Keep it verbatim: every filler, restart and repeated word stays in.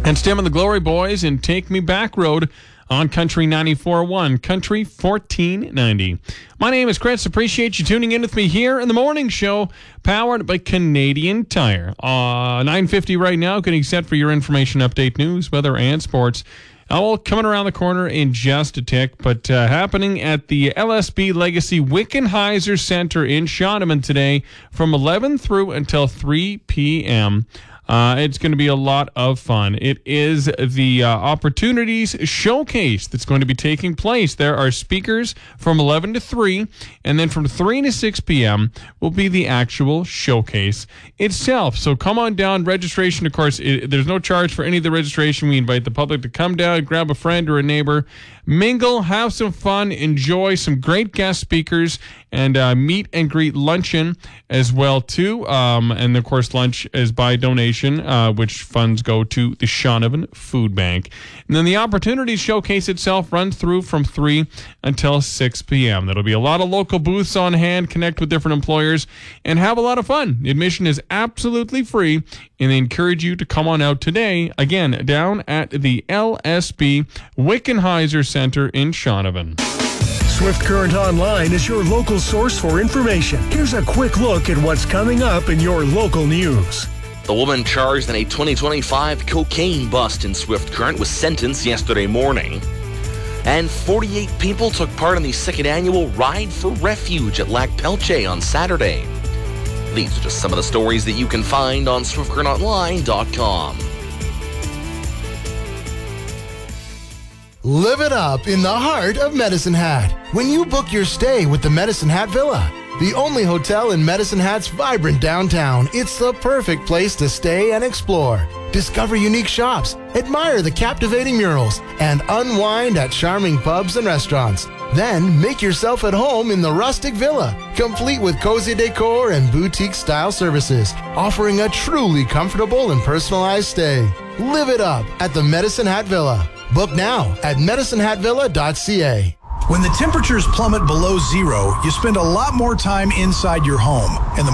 And Stem and the Glory Boys and Take Me Back Road on Country ninety-four point one, Country fourteen ninety. My name is Chris. Appreciate you tuning in with me here in the morning show, powered by Canadian Tire. Uh, nine fifty right now, getting set for your information update, news, weather, and sports. All coming around the corner in just a tick, but uh, happening at the L S B Legacy Wickenheiser Center in Shawniman today from eleven through until three p.m. Uh, it's going to be a lot of fun. It is the uh, Opportunities Showcase that's going to be taking place. There are speakers from eleven to three, and then from three to six p.m. will be the actual showcase itself. So come on down. Registration, of course, it, there's no charge for any of the registration. We invite the public to come down, grab a friend or a neighbor, mingle, have some fun, enjoy some great guest speakers, and uh, meet and greet luncheon as well, too. Um, and, of course, lunch is by donation, uh, which funds go to the Shawniman Food Bank. And then the Opportunities Showcase itself runs through from three until six p.m. There'll be a lot of local booths on hand, connect with different employers, and have a lot of fun. Admission is absolutely free, and they encourage you to come on out today, again, down at the L S B Wickenheiser Center in Shawniman. Swift Current Online is your local source for information. Here's a quick look at what's coming up in your local news. The woman charged in a twenty twenty-five cocaine bust in Swift Current was sentenced yesterday morning. And forty-eight people took part in the second annual Ride for Refuge at Lac Pelche on Saturday. These are just some of the stories that you can find on swift current online dot com. Live it up in the heart of Medicine Hat when you book your stay with the Medicine Hat Villa. The only hotel in Medicine Hat's vibrant downtown, it's the perfect place to stay and explore. Discover unique shops, admire the captivating murals, and unwind at charming pubs and restaurants. Then make yourself at home in the rustic villa, complete with cozy decor and boutique-style services, offering a truly comfortable and personalized stay. Live it up at the Medicine Hat Villa. Book now at medicine hat villa dot c a. When the temperatures plummet below zero, you spend a lot more time inside your home, and the